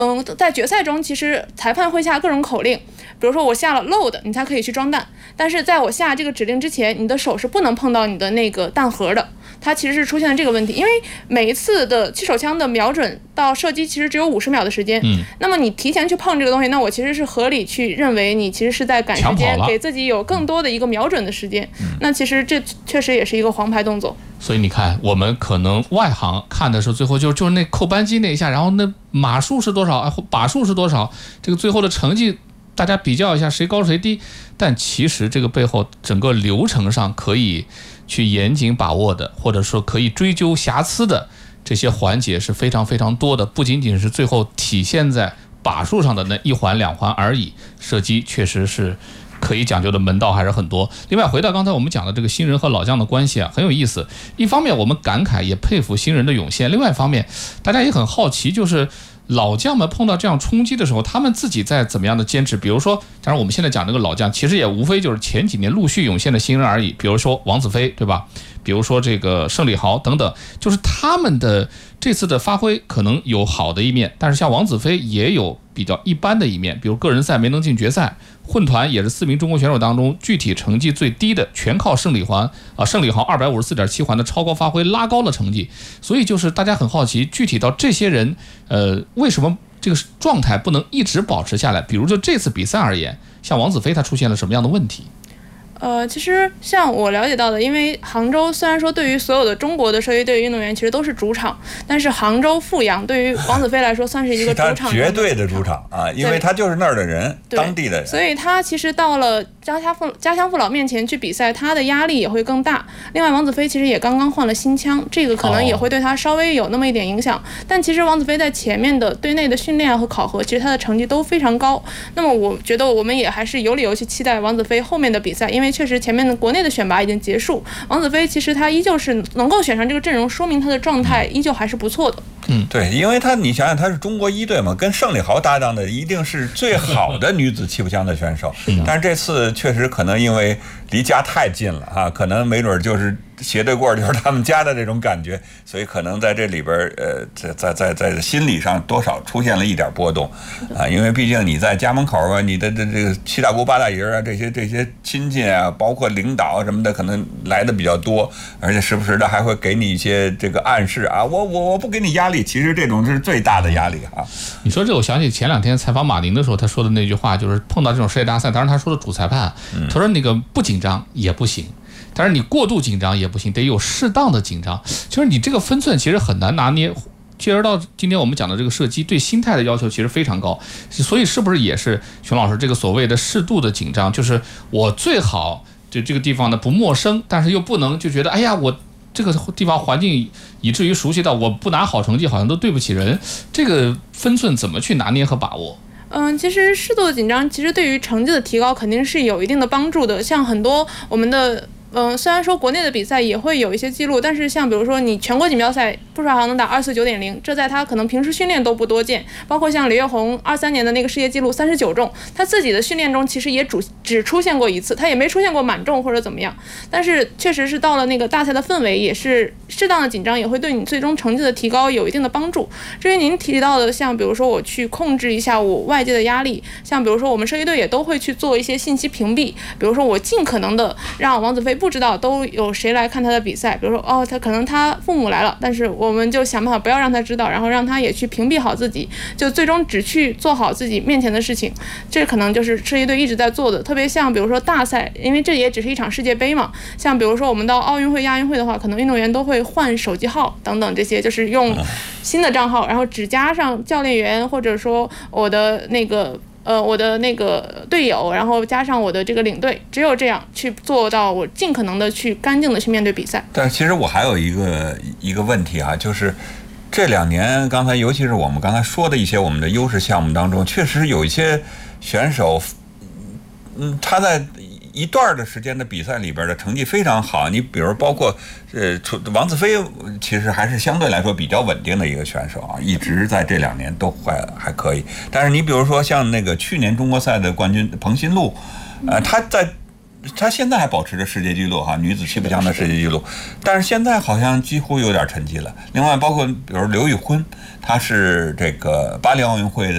在决赛中，其实裁判会下各种口令，比如说我下了 load， 你才可以去装弹。但是在我下这个指令之前，你的手是不能碰到你的那个弹盒的。它其实是出现了这个问题，因为每一次的气手枪的瞄准到射击其实只有50秒的时间。那么你提前去碰这个东西，那我其实是合理去认为你其实是在赶时间，给自己有更多的一个瞄准的时间。那其实这确实也是一个黄牌动作。 所以你看，我们可能外行看的时候，最后就是那扣扳机那一下，然后那码数是多少，把数是多少，这个最后的成绩大家比较一下谁高谁低。但其实这个背后整个流程上可以去严谨把握的，或者说可以追究瑕疵的这些环节是非常非常多的，不仅仅是最后体现在把数上的那一环两环而已。射击确实是可以讲究的门道还是很多。另外回到刚才我们讲的这个新人和老将的关系啊，很有意思。一方面我们感慨也佩服新人的涌现，另外一方面大家也很好奇，就是老将们碰到这样冲击的时候，他们自己在怎么样的坚持。比如说当然我们现在讲这个老将，其实也无非就是前几年陆续涌现的新人而已，比如说王子飞，对吧？比如说这个胜利豪等等，就是他们的这次的发挥可能有好的一面，但是像王子飞也有比较一般的一面，比如个人赛没能进决赛，混团也是4名中国选手当中具体成绩最低的，全靠胜利豪 254.7 环的超高发挥拉高了成绩。所以就是大家很好奇，具体到这些人为什么这个状态不能一直保持下来？比如就这次比赛而言，像王子飞他出现了什么样的问题？ 其实像我了解到的，因为杭州虽然说对于所有的中国的射击队运动员其实都是主场，但是杭州阜阳对于王子飞来说算是一个主场， 他绝对的主场啊，因为他就是那儿的人，当地的人， 所以他其实到了家乡父老面前去比赛，他的压力也会更大。另外，王子飞其实也刚刚换了新枪，这个可能也会对他稍微有那么一点影响。但其实王子飞在前面的队内的训练和考核，其实他的成绩都非常高。那么我觉得我们也还是有理由去期待王子飞后面的比赛，因为确实前面的国内的选拔已经结束，王子飞其实他依旧是能够选上这个阵容，说明他的状态依旧还是不错的。 对，因为你想想，他是中国一队嘛，跟胜利豪搭档的一定是最好的女子气步枪的选手。但是这次确实可能因为离家太近了啊，可能没准就是斜对过就是他们家的这种感觉，所以可能在这里边在心理上多少出现了一点波动啊，因为毕竟你在家门口啊，你的这个七大姑八大姨啊，这些亲戚啊，包括领导什么的，可能来的比较多，而且时不时的还会给你一些这个暗示啊，我不给你压力，其实这种是最大的压力啊。 你说这我想起前2天采访马宁的时候他说的那句话，就是碰到这种世界大赛，当然他说的主裁判，他说那个不紧张也不行，但是你过度紧张也不行，得有适当的紧张。就是你这个分寸其实很难拿捏。接而到今天我们讲的这个射击，对心态的要求其实非常高，所以是不是也是熊老师这个所谓的适度的紧张，就是我最好这个地方呢不陌生，但是又不能就觉得哎呀我这个地方环境以至于熟悉到我不拿好成绩好像都对不起人，这个分寸怎么去拿捏和把握？ 其实适度的紧张其实对于成绩的提高肯定是有一定的帮助的。像很多我们的虽然说国内的比赛也会有一些记录，但是像比如说你全国锦标赛不少行能打249.0，这在他可能平时训练都不多见。包括像李跃宏23年的那个世界纪录39中，他自己的训练中其实也只出现过一次，他也没出现过满中或者怎么样。但是确实是到了那个大赛的氛围，也是适当的紧张也会对你最终成绩的提高有一定的帮助。至于您提到的像比如说我去控制一下我外界的压力，像比如说我们射击队也都会去做一些信息屏蔽，比如说我尽可能的让王子飞不知道都有谁来看他的比赛，比如说他可能他父母来了，但是我们就想办法不要让他知道，然后让他也去屏蔽好自己，就最终只去做好自己面前的事情。这可能就是射击队一直在做的。特别像比如说大赛，因为这也只是一场世界杯嘛，像比如说我们到奥运会亚运会的话，可能运动员都会换手机号等等，这些就是用新的账号，然后只加上教练员或者说我的那个队友，然后加上我的这个领队，只有这样去做到我尽可能的去干净的去面对比赛。 但其实我还有一个问题啊，就是这2年刚才尤其是我们刚才说的一些我们的优势项目当中，确实有一些选手他在一段的时间的比赛里边的成绩非常好，你比如包括王子飞其实还是相对来说比较稳定的一个选手啊，一直在这2年都还可以。但是你比如说像那个去年中国赛的冠军彭新路，他现在还保持着世界纪录哈，女子气步枪的世界纪录，但是现在好像几乎有点沉寂了。另外包括比如刘宇婚，他是这个巴黎奥运会